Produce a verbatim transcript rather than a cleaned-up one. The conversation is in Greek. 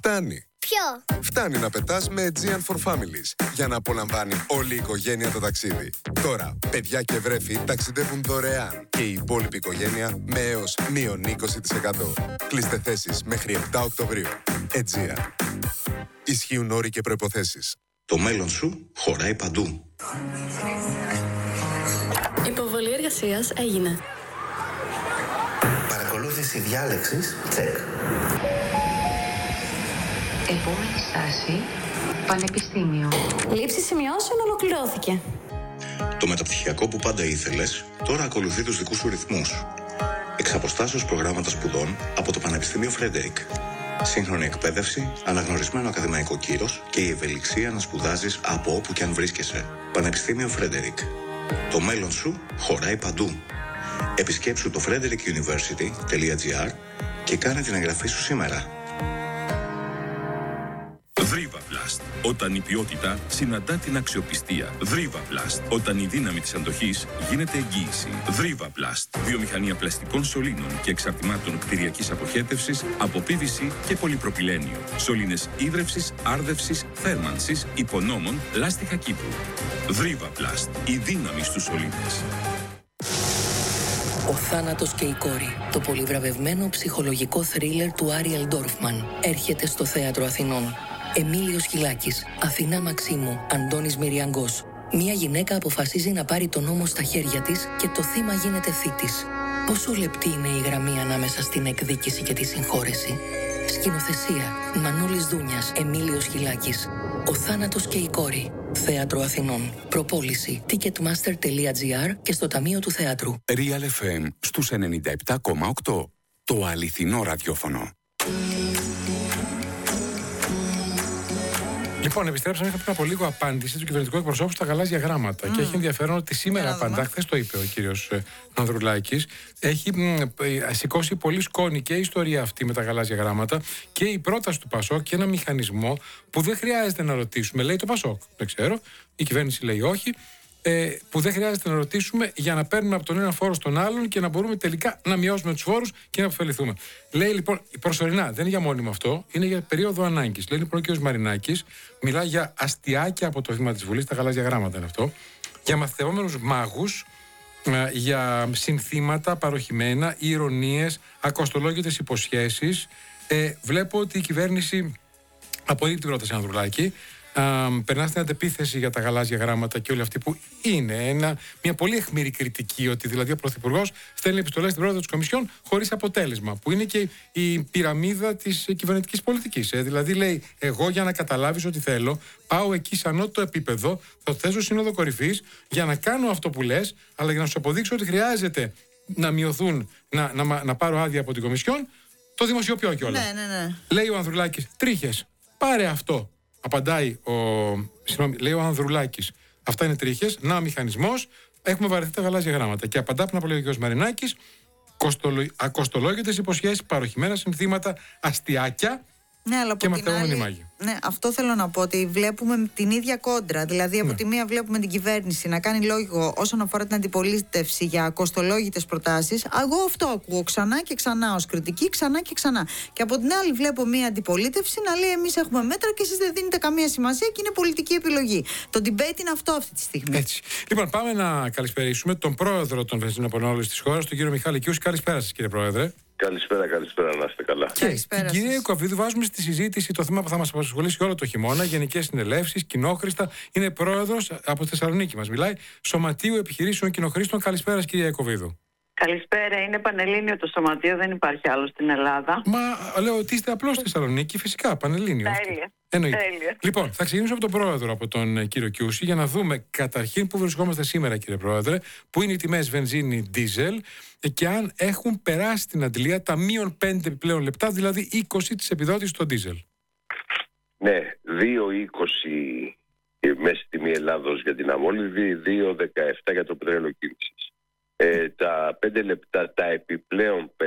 Φτάνει. Ποιο? Φτάνει να πετάς με Aegean for Families για να απολαμβάνει όλη η οικογένεια το ταξίδι. Τώρα, παιδιά και βρέφη ταξιδεύουν δωρεάν και η υπόλοιπη οικογένεια με έως μείον είκοσι τοις εκατό. Κλείστε θέσεις μέχρι επτά Οκτωβρίου. Aegean. Ισχύουν όροι και προϋποθέσεις. Το μέλλον σου χωράει παντού. Υποβολή εργασίας έγινε. Παρακολούθηση διάλεξης, τσεκ. Επόμενη στάση, πανεπιστήμιο. Λήψη σημειώσεων ολοκληρώθηκε. Το μεταπτυχιακό που πάντα ήθελες, τώρα ακολουθεί τους δικούς σου ρυθμούς. Εξ αποστάσεως προγράμματα σπουδών από το Πανεπιστήμιο Φρέντερικ. Σύγχρονη εκπαίδευση, αναγνωρισμένο ακαδημαϊκό κύρος και η ευελιξία να σπουδάζεις από όπου και αν βρίσκεσαι. Πανεπιστήμιο Φρέντερικ. Το μέλλον σου χωράει παντού. Επισκέψου το frederick university τελεία gr και κάνε την εγγραφή σου σήμερα. Δρίβαβλαστ. Όταν η ποιότητα συναντά την αξιοπιστία. Δρίβαβλαστ. Όταν η δύναμη της αντοχής γίνεται εγγύηση. Δρίβαβλαστ. Βιομηχανία πλαστικών σωλήνων και εξαρτημάτων κτηριακής αποχέτευσης από πι βι σι και πολυπροπυλένιο. Σωλήνες ίδρευσης, άρδευσης, θέρμανσης, υπονόμων, λάστιχα κήπου. Δρίβαβλαστ. Η δύναμη στους σωλήνες. Ο θάνατος και η κόρη. Το πολυβραβευμένο ψυχολογικό θρίλερ του Άριελ Ντόρφμαν έρχεται στο Θέατρο Αθηνών. Εμίλιος Χιλάκης, Αθηνά Μαξίμου, Αντώνης Μυριαγκός. Μία γυναίκα αποφασίζει να πάρει τον νόμο στα χέρια της και το θύμα γίνεται θήτης. Πόσο λεπτή είναι η γραμμή ανάμεσα στην εκδίκηση και τη συγχώρεση. Σκηνοθεσία, Μανώλης Δούνιας, Εμίλιος Χιλάκης. Ο θάνατος και η κόρη. Θέατρο Αθηνών. Προπόληση ticketmaster τελεία gr και στο Ταμείο του Θεάτρου. Real εφ εμ στους ενενήντα επτά κόμμα οκτώ. Το αληθινό ραδιόφωνο. Λοιπόν, επιστρέψαμε. Είχα πριν από λίγο απάντηση του κυβερνητικού εκπροσώπου στα γαλάζια γράμματα. Mm. Και έχει ενδιαφέρον ότι σήμερα απαντά. Χθες το είπε ο κύριος Ανδρουλάκης. Έχει μ, σηκώσει πολύ σκόνη και η ιστορία αυτή με τα γαλάζια γράμματα και η πρόταση του Πασόκ και ένα μηχανισμό που δεν χρειάζεται να ρωτήσουμε. Λέει το Πασόκ. Δεν ξέρω. Η κυβέρνηση λέει όχι. Ε, που δεν χρειάζεται να ρωτήσουμε για να παίρνουμε από τον ένα φόρο στον άλλον και να μπορούμε τελικά να μειώσουμε τους φόρους και να αποφεληθούμε. Λέει λοιπόν, προσωρινά, δεν είναι για μόνιμο αυτό, είναι για περίοδο ανάγκης. Λέει λοιπόν ο κ. Μαρινάκης, μιλάει για αστιάκια από το βήμα της Βουλής, τα γαλάζια γράμματα είναι αυτό, για μαθητευόμενους μάγους, για συνθήματα παροχημένα, ηρωνίες, ακοστολόγητες υποσχέσεις. Ε, βλέπω ότι η κυβέρνηση απορρίπτει την πρόταση Ανδρουλάκη. Uh, περνά στην αντεπίθεση για τα γαλάζια γράμματα και όλοι αυτοί που είναι ένα, μια πολύ αιχμηρή κριτική, ότι δηλαδή ο Πρωθυπουργός στέλνει επιστολές στην πρόεδρο της Κομισιόν χωρίς αποτέλεσμα, που είναι και η πυραμίδα της κυβερνητικής πολιτικής. Ε. Δηλαδή λέει, εγώ για να καταλάβεις ότι θέλω, πάω εκεί σε ανώτατο επίπεδο, θα θέσω σύνοδο κορυφής για να κάνω αυτό που λες, αλλά για να σου αποδείξω ότι χρειάζεται να μειωθούν, να, να, να, να πάρω άδεια από την Κομισιόν, το δημοσιοποιώ κιόλας. Ναι, ναι, ναι. Λέει ο Ανδρουλάκης, τρίχες, πάρε αυτό. Απαντάει ο, συγγνώμη, λέει ο Ανδρουλάκης, αυτά είναι τρίχες, να ο μηχανισμός, έχουμε βαρεθεί τα γαλάζια γράμματα. Και απαντά πριν από λέει ο κ. Μαρινάκης, ακοστολόγητες υποσχέσεις, παροχημένα συνθήματα, αστιάκια. Ναι, αλλά και μαθητευόμενοι μάγοι. Ναι, αυτό θέλω να πω, ότι βλέπουμε την ίδια κόντρα. Δηλαδή, από ναι. τη μία βλέπουμε την κυβέρνηση να κάνει λόγο όσον αφορά την αντιπολίτευση για ακοστολόγητες προτάσεις. Εγώ αυτό ακούω ξανά και ξανά ως κριτική, ξανά και ξανά. Και από την άλλη, βλέπω μία αντιπολίτευση να λέει: εμείς έχουμε μέτρα και εσείς δεν δίνετε καμία σημασία και είναι πολιτική επιλογή. Το debate είναι αυτό αυτή τη στιγμή. Έτσι. Λοιπόν, πάμε να καλησπερίσουμε τον πρόεδρο των βενζινοπολών της χώρας, τον κύριο Μιχάλη Κιούση. Καλησπέρα σας, κύριε Πρόεδρε. Καλησπέρα, καλησπέρα, να είστε καλά. Καλησπέρα. Την κυρία Ιωκοβίδου, βάζουμε στη συζήτηση το θέμα που θα μας απασχολήσει όλο το χειμώνα. Γενικές συνελεύσεις, κοινόχρηστα. Είναι πρόεδρος από τη Θεσσαλονίκη μας. Μιλάει Σωματείου Επιχειρήσεων Κοινοχρήστων. Καλησπέρα, κυρία Ιωκοβίδου. Καλησπέρα, είναι πανελλήνιο το σωματείο, δεν υπάρχει άλλο στην Ελλάδα. Μα λέω ότι είστε απλώς στη Θεσσαλονίκη, φυσικά, πανελλήνιο. Τέλεια. Εννοείται. Λοιπόν, θα ξεκινήσω από τον πρόεδρο, από τον κύριο Κιούση, για να δούμε καταρχήν πού βρισκόμαστε σήμερα, κύριε Πρόεδρε, που είναι οι τιμές βενζίνη, ντίζελ και αν έχουν περάσει την αντλία τα μείον πέντε επιπλέον λεπτά, δηλαδή είκοσι της επιδότησης στο ντίζελ. Ναι, δύο είκοσι μέση τιμή Ελλάδος για την αμόλυβη, δύο δεκαεπτά για το πετρέλαιο κίνησης. Ε, τα πέντε λεπτά τα επιπλέον